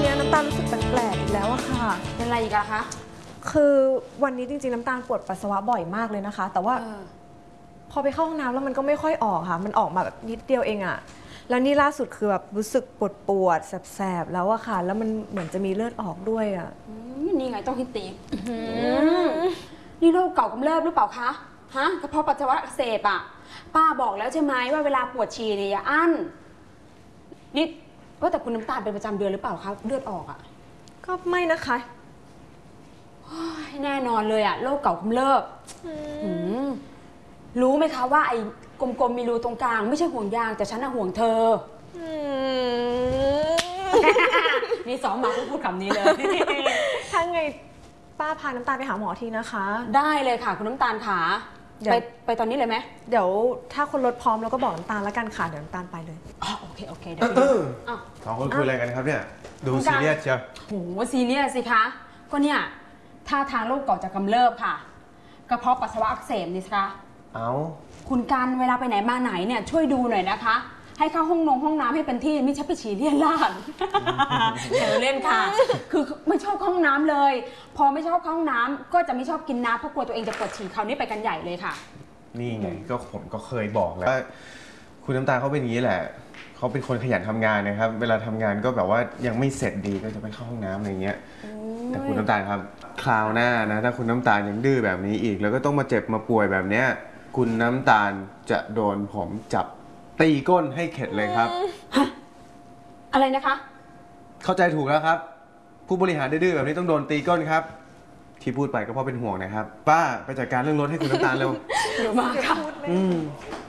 นี้น้ำตาลรู้สึกแปลกๆอีกแล้วอะค่ะเป็นอะไรอีกอะคะคือวันนี้จริงๆน้ำตาลปวดปัสสาวะบ่อยมากเลยนะคะ แต่ว่าพอไปเข้าห้องน้ำแล้วมันก็ไม่ค่อยออกค่ะมันออกมาแบบนิดเดียวเองอะแล้วนี่ล่าสุดคือแบบรู้สึกปวดแสบๆแล้วอะค่ะแล้วมันเหมือนจะมีเลือดออกด้วยอะนี่ไงต้องฮิตตีนี่โรคเก่ากำเริบหรือเปล่าคะฮะกระเพาะปัสสาวะอักเสบอะป้าบอกแล้วใช่ไหมว่าเวลาปวดฉี่เนี่ยอย่าอั้นนี่ว่าแต่คุณน้ำตาลเป็นประจำเดือนหรือเปล่าคะเลือดออกอะก็ไม่นะคะแน่นอนเลยอะโรคเก่ากำเริบรู้ไหมคะว่าไอ้กลมๆมีรูตรงกลางไม่ใช่ห่วงยางแต่ฉันน่ะห่วงเธอนี่ซ้อมมาพูดคำนี้เลยถ้าไงป้าพาน้ำตาลไปหาหมอทีนะคะได้เลยค่ะคุณน้ำตาลขาไปตอนนี้เลยไหมเดี๋ยวถ้าคนรถพร้อมเราก็บอกน้ำตาลแล้วกันค่ะเดี๋ยวน้ำตาลไปเลยอ๋อโอเคเดี๋ยวสองคนคุยอะไรกันครับเนี่ยดูซีเรียสเชียวโหซีเรียสสิคะก็เนี่ยท่าทางโรคเก่าจะกำเริบค่ะกระเพาะปัสสาวะอักเสบนี่คะคุณกันเวลาไปไหนมาไหนเนี่ยช่วยดูหน่อยนะคะให้เข้าห้องน้ำให้เป็นที่ไม่ใช่ไปฉี่เลี่ยนลาดเดี๋ยวเล่นค่ะคือไม่ชอบเข้าห้องน้ำเลยพอไม่ชอบเข้าห้องน้ำก็จะไม่ชอบกินน้ำเพราะกลัวตัวเองจะปวดฉี่คราวนี้ไปกันใหญ่เลยค่ะนี่ไงก็ผมก็เคยบอกแล้วว่าคุณน้ำตาลเขาเป็นอย่างนี้แหละเขาเป็นคนขยันทำงานนะครับเวลาทำงานก็แบบว่ายังไม่เสร็จดีก็จะไปเข้าห้องน้ำอะไรเงี้ยแต่คุณน้ำตาลครับคราวหน้านะถ้าคุณน้ำตาลยังดื้อแบบนี้อีกแล้วก็ต้องมาเจ็บมาป่วยแบบเนี้ยคุณน้ำตาลจะโดนผมจับตีก้นให้เข็ดเลยครับอะไรนะคะเข้าใจถูกแล้วครับผู้บริหารดื้อแบบนี้ต้องโดนตีก้นครับที่พูดไปก็เพราะเป็นห่วงนะครับป้าไปจัดการเรื่องรถให้คุณน้ำตาลเร็วเดี๋ยวมาค่ะ